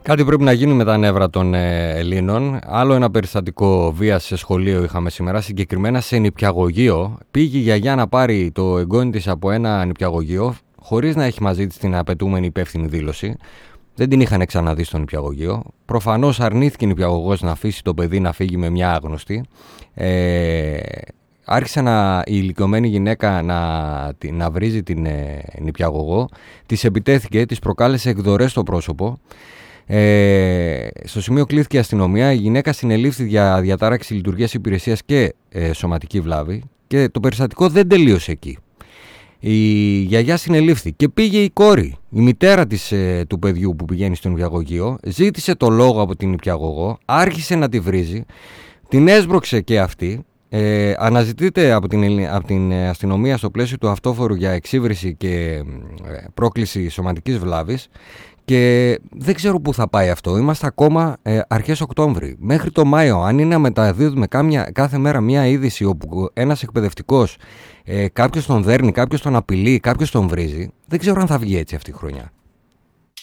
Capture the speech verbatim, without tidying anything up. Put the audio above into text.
Κάτι πρέπει να γίνει με τα νεύρα των ε, Ελλήνων. Άλλο ένα περιστατικό βίας σε σχολείο είχαμε σήμερα, συγκεκριμένα σε νηπιαγωγείο. Πήγε η γιαγιά να πάρει το εγγόνι της από ένα νηπιαγωγείο, χωρίς να έχει μαζί της την απαιτούμενη υπεύθυνη δήλωση. Δεν την είχαν ξαναδεί στο νηπιαγωγείο. Προφανώς αρνήθηκε η νηπιαγωγός να αφήσει το παιδί να φύγει με μια άγνωστη. Ε, άρχισε να, η ηλικιωμένη γυναίκα να, να βρίζει την ε, νηπιαγωγό. Της επιτέθηκε, της προκάλεσε εκδορές στο πρόσωπο. Ε, στο σημείο κλήθηκε η αστυνομία. Η γυναίκα συνελήφθη για διατάραξη λειτουργίας υπηρεσίας και ε, σωματική βλάβη. Και το περιστατικό δεν τελείωσε εκεί. Η γιαγιά συνελήφθη και πήγε η κόρη, η μητέρα της, ε, του παιδιού που πηγαίνει στο νηπιαγωγείο, ζήτησε το λόγο από την νηπιαγωγό, άρχισε να τη βρίζει, την έσπρωξε και αυτή, ε, αναζητείται από την, από την αστυνομία στο πλαίσιο του αυτόφορου για εξύβριση και ε, πρόκληση σωματικής βλάβης. Και δεν ξέρω πού θα πάει αυτό. Είμαστε ακόμα ε, αρχές Οκτώβρη. Μέχρι το Μάιο, αν είναι να μεταδίδουμε κάμια, κάθε μέρα μια είδηση όπου ένας εκπαιδευτικός, ε, κάποιος τον δέρνει, κάποιος τον απειλεί, κάποιος τον βρίζει, δεν ξέρω αν θα βγει έτσι αυτή η χρονιά.